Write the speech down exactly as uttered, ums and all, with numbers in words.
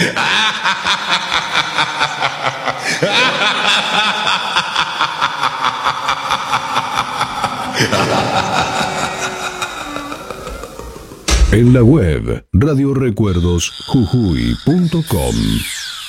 En la web radio recuerdos jujuy punto com